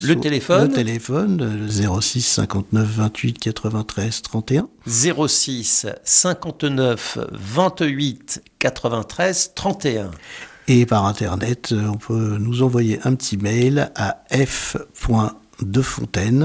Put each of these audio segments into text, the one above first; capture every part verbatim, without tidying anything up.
Le téléphone Le téléphone, zéro six cinquante-neuf vingt-huit quatre-vingt-treize trente et un. zéro six cinquante-neuf vingt-huit quatre-vingt-treize trente et un. Et par Internet, on peut nous envoyer un petit mail à f point defontaine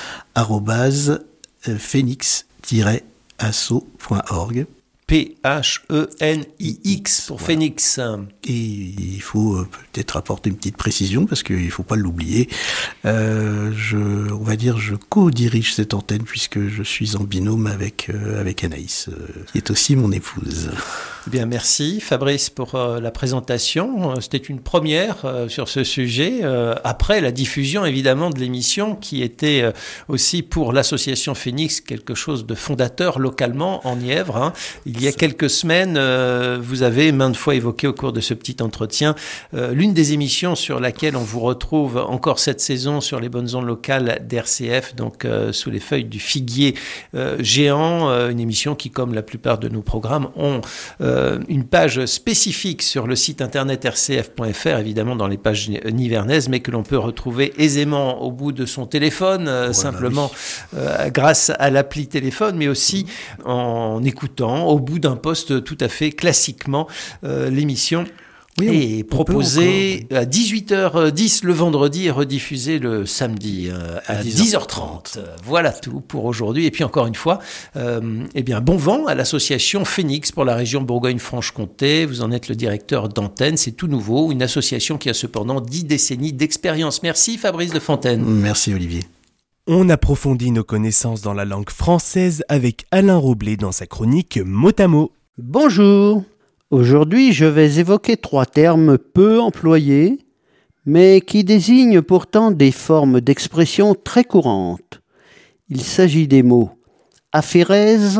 arobase phoenix tiret asso point org. P H E N I X pour voilà. Phoenix. Et il faut peut-être apporter une petite précision parce qu'il ne faut pas l'oublier. Euh, je, on va dire, je co-dirige cette antenne puisque je suis en binôme avec, euh, avec Anaïs, euh, qui est aussi mon épouse. Bien, merci Fabrice pour euh, la présentation. C'était une première euh, sur ce sujet. Euh, après la diffusion évidemment de l'émission qui était euh, aussi pour l'association Phoenix quelque chose de fondateur localement en Nièvre. Hein. Il y a quelques semaines, euh, vous avez maintes fois évoqué au cours de ce petit entretien euh, l'une des émissions sur laquelle on vous retrouve encore cette saison sur les bonnes ondes locales d'R C F, donc euh, sous les feuilles du figuier euh, géant, euh, une émission qui, comme la plupart de nos programmes, ont euh, une page spécifique sur le site internet r c f point f r, évidemment dans les pages nivernaises, mais que l'on peut retrouver aisément au bout de son téléphone, euh, voilà, simplement oui. euh, grâce à l'appli téléphone, mais aussi en écoutant au bout d'un poste tout à fait classiquement euh, l'émission. Oui, et proposé à dix-huit heures dix le vendredi et rediffusé le samedi euh, à dix heures trente. Voilà tout pour aujourd'hui. Et puis encore une fois, euh, eh bien, bon vent à l'association Phoenix pour la région Bourgogne-Franche-Comté. Vous en êtes le directeur d'antenne, c'est tout nouveau. Une association qui a cependant dix décennies d'expérience. Merci Fabrice de Fontaine. Merci Olivier. On approfondit nos connaissances dans la langue française avec Alain Roblet dans sa chronique Mot à mot. Bonjour. Aujourd'hui, je vais évoquer trois termes peu employés, mais qui désignent pourtant des formes d'expression très courantes. Il s'agit des mots aphérèse,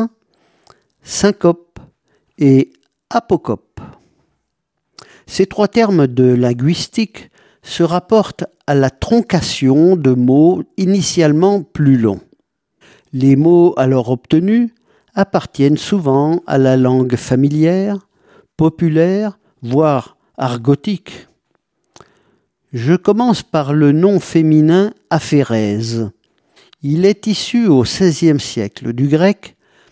syncope et apocope. Ces trois termes de linguistique se rapportent à la troncation de mots initialement plus longs. Les mots alors obtenus appartiennent souvent à la langue familière, populaire, voire argotique. Je commence par le nom féminin aphérèse. Il est issu au seizième siècle du grec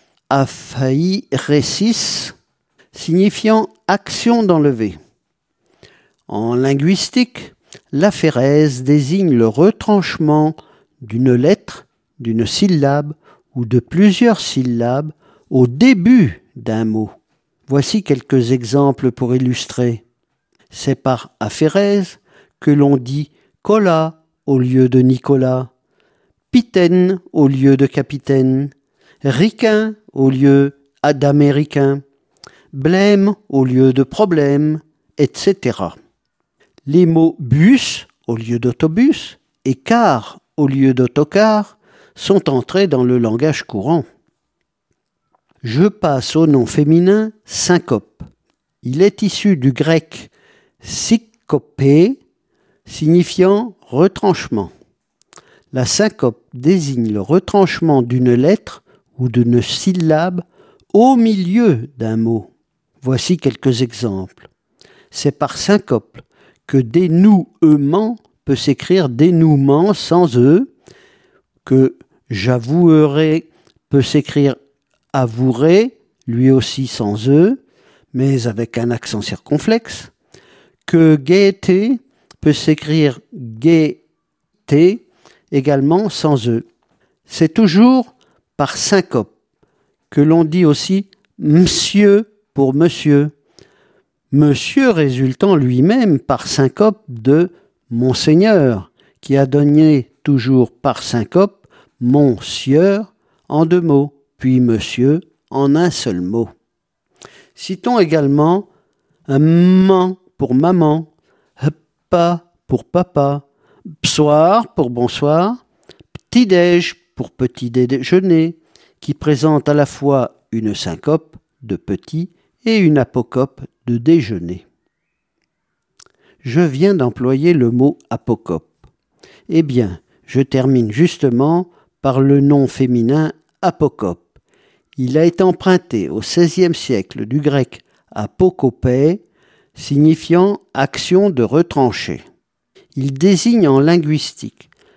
aphaïresis, signifiant action d'enlever. En linguistique, l'aphérèse désigne le retranchement d'une lettre, d'une syllabe ou de plusieurs syllabes au début d'un mot. Voici quelques exemples pour illustrer. C'est par aphérèse que l'on dit cola au lieu de Nicolas, pitaine au lieu de capitaine, ricain au lieu d'américain, blême au lieu de problème, et cetera. Les mots bus au lieu d'autobus et car au lieu d'autocar sont entrés dans le langage courant. Je passe au nom féminin syncope. Il est issu du grec synkopé, signifiant retranchement. La syncope désigne le retranchement d'une lettre ou d'une syllabe au milieu d'un mot. Voici quelques exemples. C'est par syncope que dénouement peut s'écrire dénouement sans e, que j'avouerai peut s'écrire avouerai, lui aussi sans e, mais avec un accent circonflexe, que gaieté peut s'écrire gaieté, également sans e. C'est toujours par syncope que l'on dit aussi monsieur pour monsieur, monsieur résultant lui-même par syncope de monseigneur, qui a donné toujours par syncope mon sieur en deux mots, puis monsieur en un seul mot. Citons également un man pour maman, pa pour papa, psoir pour bonsoir, petit-déj pour petit déjeuner, qui présente à la fois une syncope de petit et une apocope de déjeuner. Je viens d'employer le mot apocope. Eh bien, je termine justement par le nom féminin apocope. Il a été emprunté au seizième siècle du grec apokopē, signifiant action de retrancher. Il désigne en linguistique